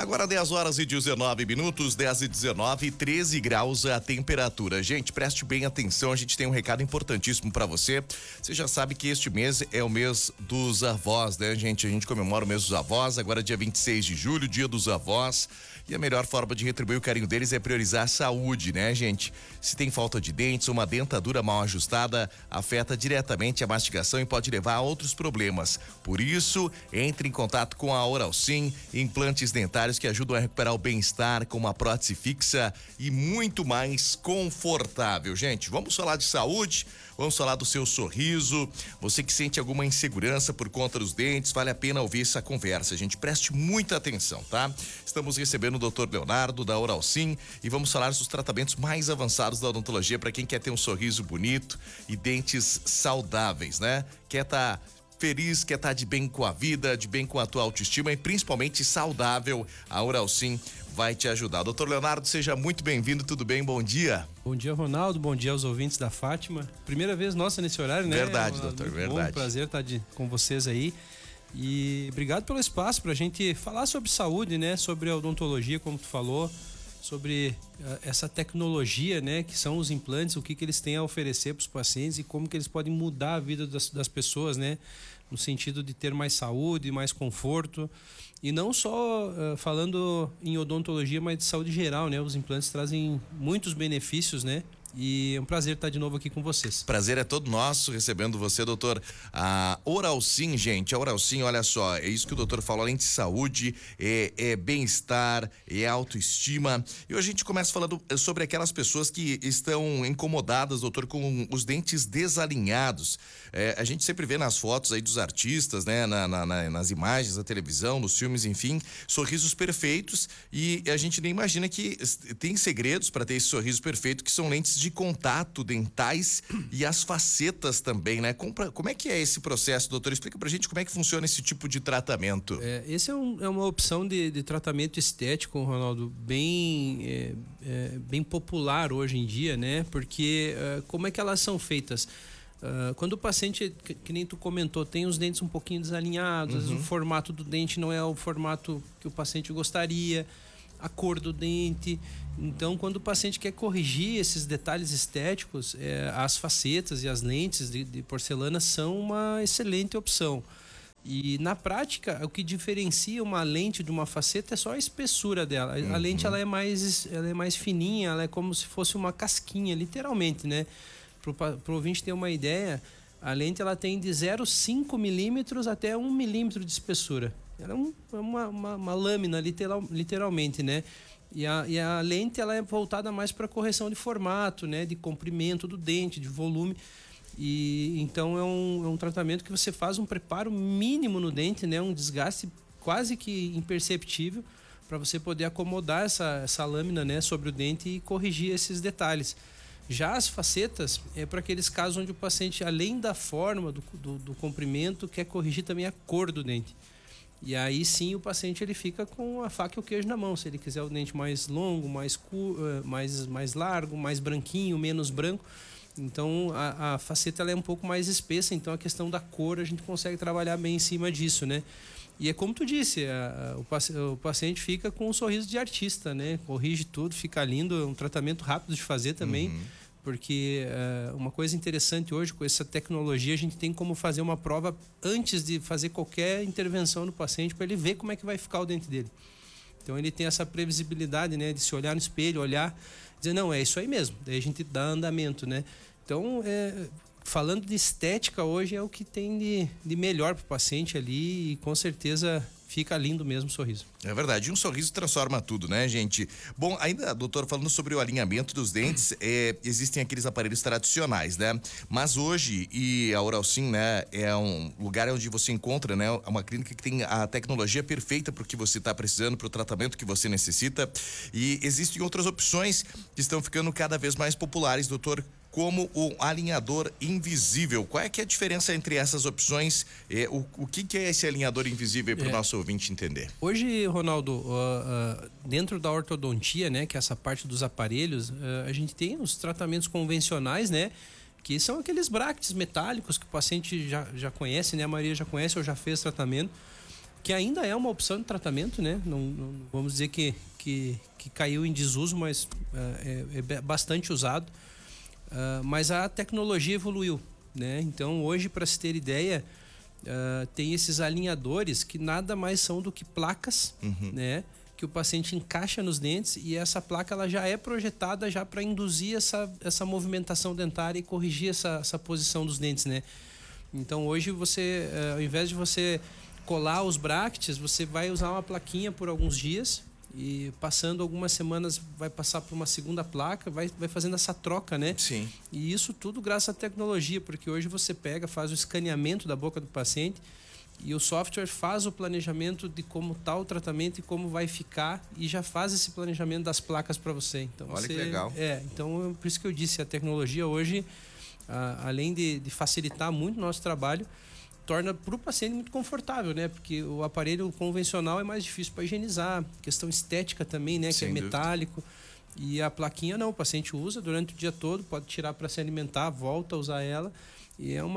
Agora 10 horas e 19 minutos, 10 e 19, 13 graus a temperatura. Gente, preste bem atenção, a gente tem um recado importantíssimo para você. Você já sabe que este mês é o mês dos avós, né, gente? A gente comemora o mês dos avós, agora dia 26 de julho, dia dos avós. E a melhor forma de retribuir o carinho deles é priorizar a saúde, né, gente? Se tem falta de dentes, uma dentadura mal ajustada afeta diretamente a mastigação e pode levar a outros problemas. Por isso, entre em contato com a Oralsim, implantes dentários que ajudam a recuperar o bem-estar com uma prótese fixa e muito mais confortável. Gente, vamos falar de saúde, vamos falar do seu sorriso. Você que sente alguma insegurança por conta dos dentes, vale a pena ouvir essa conversa. Gente, preste muita atenção, tá? Estamos recebendo o Dr. Leonardo da Oralsim e vamos falar dos tratamentos mais avançados da odontologia para quem quer ter um sorriso bonito e dentes saudáveis, né? Quer estar feliz, quer estar de bem com a vida, de bem com a tua autoestima e principalmente saudável. A Oralsim vai te ajudar. Doutor Leonardo, seja muito bem-vindo, tudo bem? Bom dia. Bom dia, Ronaldo, bom dia aos ouvintes da Fátima. Primeira vez nossa nesse horário, né? Verdade, Ronaldo? doutor, Muito verdade. Bom, prazer estar com vocês aí. E obrigado pelo espaço para a gente falar sobre saúde, né? Sobre a odontologia, como tu falou, sobre essa tecnologia, né? Que são os implantes, o que eles têm a oferecer para os pacientes e como que eles podem mudar a vida das pessoas, né? No sentido de ter mais saúde, mais conforto. E não só falando em odontologia, mas de saúde geral, né? Os implantes trazem muitos benefícios, né? E é um prazer estar de novo aqui com vocês. Prazer é todo nosso recebendo você, doutor. A Oralsim, gente, a Oralsim, olha só, é isso que o doutor falou, além de saúde, é bem-estar, é autoestima. E hoje a gente começa falando sobre aquelas pessoas que estão incomodadas, doutor, com os dentes desalinhados. A gente sempre vê nas fotos aí dos artistas, né, nas imagens da televisão, nos filmes, enfim, sorrisos perfeitos, e a gente nem imagina que tem segredos para ter esse sorriso perfeito, que são lentes de contato dentais e as facetas também, né? Como é que é esse processo, doutor? Explica pra gente como é que funciona esse tipo de tratamento. Esse é uma opção de tratamento estético, Ronaldo, bem popular hoje em dia, né? Porque como é que elas são feitas? Quando o paciente, que nem tu comentou, tem os dentes um pouquinho desalinhados, às vezes o formato do dente não é o formato que o paciente gostaria, a cor do dente. Então, quando o paciente quer corrigir esses detalhes estéticos, as facetas e as lentes de porcelana são uma excelente opção. E na prática, o que diferencia uma lente de uma faceta é só a espessura dela. A lente ela é mais fininha, ela é como se fosse uma casquinha, literalmente, né? Para o ouvinte ter uma ideia, a lente ela tem de 0,5 milímetros até 1 milímetro de espessura. Ela é uma lâmina, literalmente, né? E a lente ela é voltada mais para correção de formato, né? De comprimento do dente, de volume. E então é um tratamento que você faz um preparo mínimo no dente, né? Um desgaste quase que imperceptível para você poder acomodar essa lâmina, né? Sobre o dente e corrigir esses detalhes. Já as facetas é para aqueles casos onde o paciente, além da forma do comprimento, quer corrigir também a cor do dente. E aí sim o paciente ele fica com a faca e o queijo na mão. Se ele quiser o dente mais longo, mais largo, mais branquinho, menos branco. Então a faceta ela é um pouco mais espessa, então a questão da cor a gente consegue trabalhar bem em cima disso, né? E é como tu disse, o paciente fica com um sorriso de artista, né? Corrige tudo, fica lindo, é um tratamento rápido de fazer também. Porque uma coisa interessante hoje, com essa tecnologia, a gente tem como fazer uma prova antes de fazer qualquer intervenção no paciente para ele ver como é que vai ficar o dente dele. Então ele tem essa previsibilidade, né, de se olhar no espelho, olhar, dizer, não, é isso aí mesmo. Daí a gente dá andamento, né? Então, falando de estética hoje, é o que tem de melhor para o paciente ali e com certeza fica lindo mesmo o sorriso. É verdade, um sorriso transforma tudo, né, gente? Bom, ainda, doutor, falando sobre o alinhamento dos dentes, existem aqueles aparelhos tradicionais, né? Mas hoje, e a Oralsim, né, é um lugar onde você encontra, né, uma clínica que tem a tecnologia perfeita para o que você está precisando, para o tratamento que você necessita. E existem outras opções que estão ficando cada vez mais populares, doutor, como o alinhador invisível. Qual é que é a diferença entre essas opções? O que é esse alinhador invisível para o nosso ouvinte entender? Hoje, Ronaldo, dentro da ortodontia, né, que é essa parte dos aparelhos, a gente tem os tratamentos convencionais, né, que são aqueles brackets metálicos que o paciente já conhece, né, a maioria já conhece ou já fez tratamento. que ainda é uma opção de tratamento, né? Não vamos dizer que caiu em desuso, mas é bastante usado. Mas a tecnologia evoluiu, né? Então, hoje, para se ter ideia, tem esses alinhadores que nada mais são do que placas, né? Que o paciente encaixa nos dentes, e essa placa ela já é projetada já para induzir essa movimentação dentária e corrigir essa posição dos dentes, né? Então, hoje, você, ao invés de você colar os brackets, você vai usar uma plaquinha por alguns dias, e passando algumas semanas vai passar por uma segunda placa, vai fazendo essa troca, né? Sim. E isso tudo graças à tecnologia, porque hoje você faz o escaneamento da boca do paciente, e o software faz o planejamento de como está o tratamento e como vai ficar, e já faz esse planejamento das placas para você. Então, olha que legal. Então, por isso que eu disse, a tecnologia hoje, além de facilitar muito o nosso trabalho, torna para o paciente muito confortável, né? Porque o aparelho convencional é mais difícil para higienizar, questão estética também, né? Que é metálico. E a plaquinha não, o paciente usa durante o dia todo, pode tirar para se alimentar, volta a usar ela. E é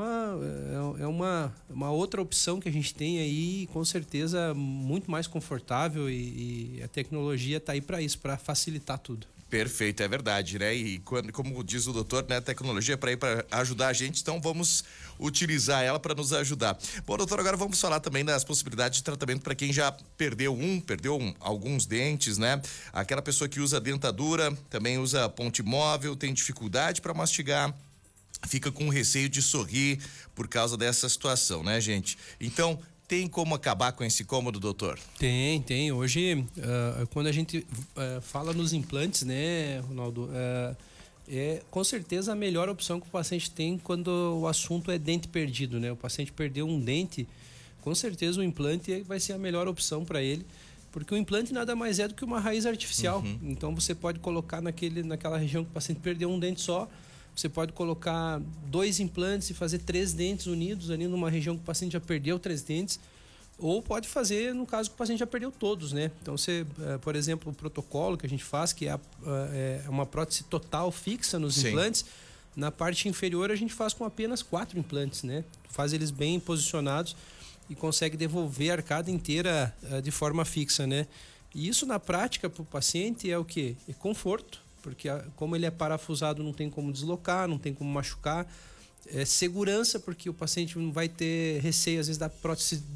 uma outra opção que a gente tem aí, com certeza muito mais confortável, e a tecnologia está aí para isso, para facilitar tudo. Perfeito, é verdade, né? E como diz o doutor, né, a tecnologia é para ir para ajudar a gente, então vamos utilizar ela para nos ajudar. Bom, doutor, agora vamos falar também das possibilidades de tratamento para quem já perdeu alguns dentes, né? Aquela pessoa que usa dentadura, também usa ponte móvel, tem dificuldade para mastigar, fica com receio de sorrir por causa dessa situação, né, gente? Então, tem como acabar com esse incômodo, doutor? Tem. Hoje, quando a gente fala nos implantes, né, Ronaldo, é com certeza a melhor opção que o paciente tem quando o assunto é dente perdido, né? O paciente perdeu um dente, com certeza o implante vai ser a melhor opção para ele, porque o implante nada mais é do que uma raiz artificial. Então, você pode colocar naquela região que o paciente perdeu um dente só, você pode colocar 2 implantes e fazer 3 dentes unidos ali numa região que o paciente já perdeu 3 dentes. Ou pode fazer no caso que o paciente já perdeu todos, né? Então, por exemplo, o protocolo que a gente faz, que é uma prótese total fixa nos implantes, na parte inferior a gente faz com apenas 4 implantes, né? Faz eles bem posicionados e consegue devolver a arcada inteira de forma fixa, né? E isso na prática para o paciente é o quê? É conforto, porque como ele é parafusado, não tem como deslocar, não tem como machucar. É segurança, porque o paciente não vai ter receio, às vezes, da prótese